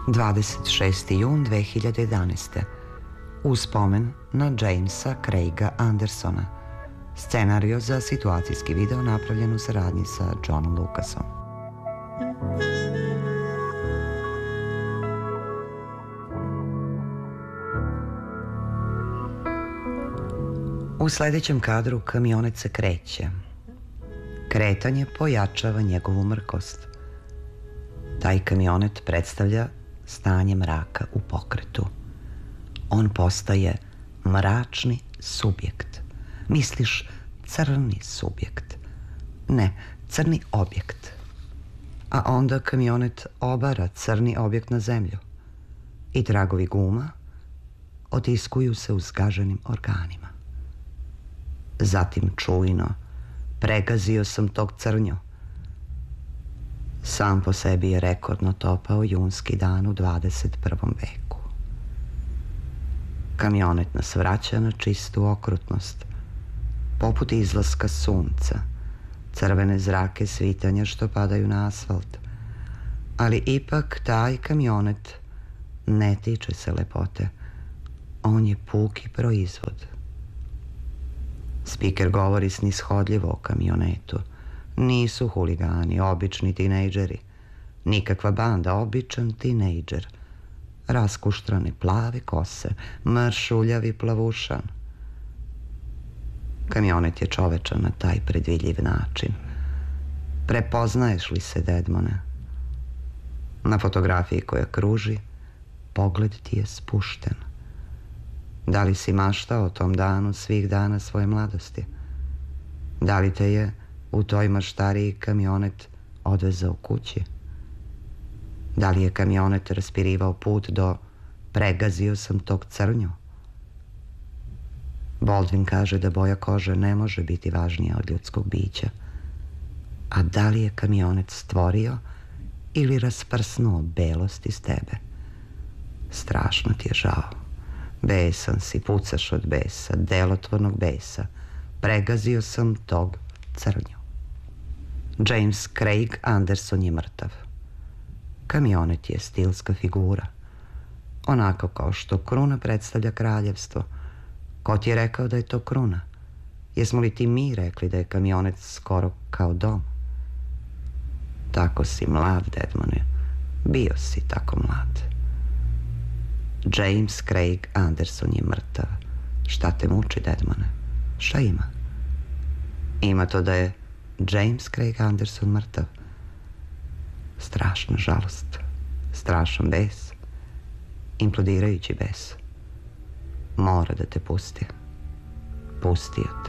26. jun 2011. U spomen na Jamesa Craiga Andersona. Scenario za situacijski video napravljen u saradnji sa Johnom Lucasom. U sledećem kadru kamionet se kreće. Kretanje pojačava njegovu mrkost. Taj kamionet predstavlja stanje mraka u pokretu. On postaje mračni subjekt. Misliš crni subjekt. Ne, crni objekt. A onda kamionet obara crni objekt na zemlju. I tragovi guma otiskuju se u zgaženim organima. Zatim čujno, pregazio sam tog crnju. Sam po sebi je rekordno topao junski dan u 21. veku. Kamionet nas vraća na čistu okrutnost, poput izlaska sunca, crvene zrake svitanja što padaju na asfalt. Ali ipak taj kamionet ne tiče se lepote. On je puki proizvod. Spiker govori snishodljivo o kamionetu. Nisu huligani, obični tinejdžeri. Nikakva banda, običan tinejdžer. Raskuštrane plave kose, mršuljavi plavušan. Kamionet je čovečan na taj predvidljiv način. Prepoznaješ li se, Dedmone? Na fotografiji koja kruži, pogled ti je spušten. Da li si maštao o tom danu svih dana svoje mladosti? Da li te je u toj maštariji kamionet odvezao kući? Da li je kamionet raspirivao put do pregazio sam tog crnju? Baldwin kaže da boja kože ne može biti važnija od ljudskog bića. A da li je kamionet stvorio ili rasprsnuo belost iz tebe? Strašno ti je žao. Besan si, pucaš od besa, delotvornog besa. Pregazio sam tog crnju. James Craig Anderson je mrtav. Kamionet je stilska figura. Onako kao što kruna predstavlja kraljevstvo. Ko ti je rekao da je to kruna? Jesmo li ti mi rekli da je kamionet skoro kao dom? Tako si mlad, Dedmone. Bio si tako mlad. James Craig Anderson je mrtav. Šta te muči, Dedmone? Šta ima? Ima to da je James Craig Anderson mrtav. Strašna žalost. Strašan bes. Implodirajući bes. Mora da te pusti. Pustio te.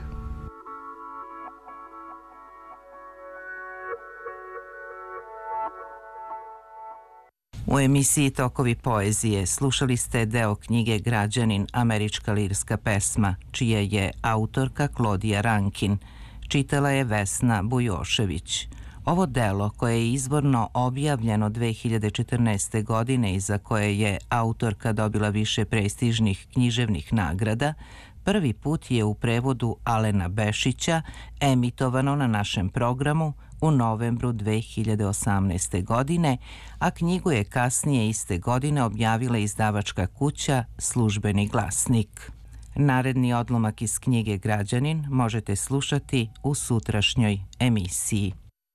U emisiji Tokovi poezije slušali ste deo knjige Građanin, američka lirska pesma, čija je autorka Klodija Rankin. Čitala je Vesna Bujošević. Ovo delo, koje je izvorno objavljeno 2014. godine i za koje je autorka dobila više prestižnih književnih nagrada, prvi put je u prevodu Alena Bešića emitovano na našem programu u novembru 2018. godine, a knjigu je kasnije iste godine objavila izdavačka kuća Službeni glasnik. Naredni odlomak iz knjige Građanin možete slušati u sutrašnjoj emisiji.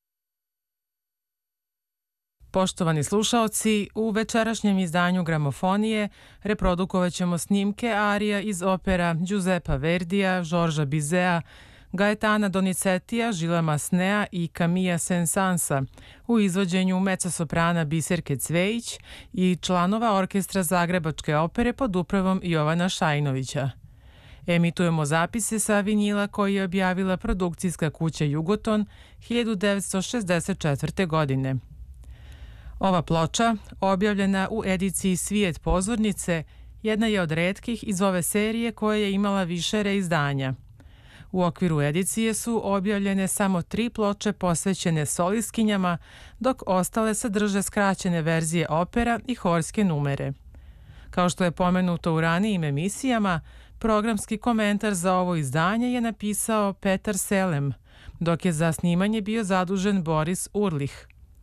Poštovani slušaoci, u večerašnjem izdanju Gramofonije reprodukovat ćemo snimke arija iz opera Giuseppa Verdija, Žorža Bizea, Gaetana Donizetija, Žila Masnea i Camilla Saint-Sansa u izvođenju mezzosoprana Biserke Cvejić i članova orkestra Zagrebačke opere pod upravom Jovana Šajnovića. Emitujemo zapise sa vinila koji je objavila produkcijska kuća Jugoton 1964. godine. Ova ploča, objavljena u ediciji Svijet pozornice, jedna je od retkih iz ove serije koja je imala više reizdanja. U okviru edicije su objavljene samo 3 ploče posvećene solistkinjama, dok ostale sadrže skraćene verzije opera i horske numere. Kao što je pomenuto u ranijim emisijama, programski komentar za ovo izdanje je napisao Petar Selem, dok je za snimanje bio zadužen Boris Urlih.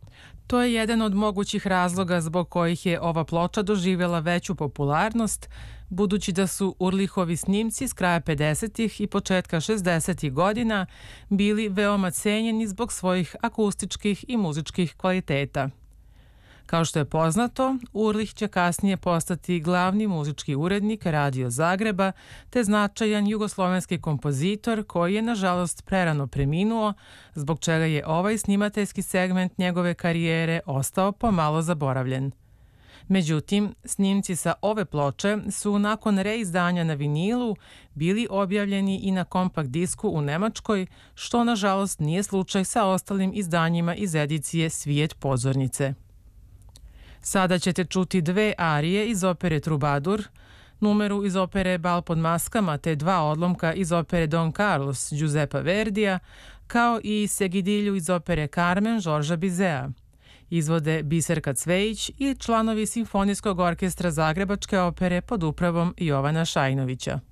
To je jedan od mogućih razloga zbog kojih je ova ploča doživjela veću popularnost, budući da su Urlihovi snimci s kraja 50. i početka 60. godina bili veoma cenjeni zbog svojih akustičkih i muzičkih kvaliteta. Kao što je poznato, Urlih će kasnije postati glavni muzički urednik Radio Zagreba te značajan jugoslovenski kompozitor koji je nažalost prerano preminuo, zbog čega je ovaj snimateljski segment njegove karijere ostao pomalo zaboravljen. Međutim, snimci sa ove ploče su nakon reizdanja na vinilu bili objavljeni i na kompakt disku u Nemačkoj, što nažalost nije slučaj sa ostalim izdanjima iz edicije Svijet pozornice. Sada ćete čuti dve arije iz opere Trubadur, numeru iz opere Bal pod maskama te dva odlomka iz opere Don Carlos Giuseppa Verdija, kao i Segidilju iz opere Carmen Žorža Bizea. Izvode Biserka Cvejić i članovi Simfonijskog orkestra Zagrebačke opere pod upravom Jovana Šajnovića.